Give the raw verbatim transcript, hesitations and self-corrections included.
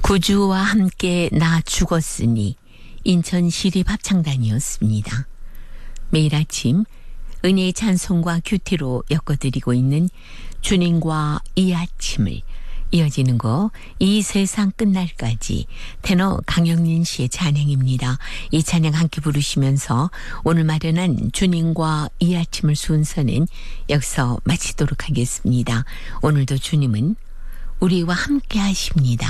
구주와 함께 나 죽었으니 인천 시립합창단이었습니다. 매일 아침 은혜의 찬송과 큐티로 엮어드리고 있는 주님과 이 아침을, 이어지는 거 이 세상 끝날까지 테너 강영린 씨의 찬양입니다. 이 찬양 함께 부르시면서 오늘 마련한 주님과 이 아침을 순서는 여기서 마치도록 하겠습니다. 오늘도 주님은 우리와 함께 하십니다.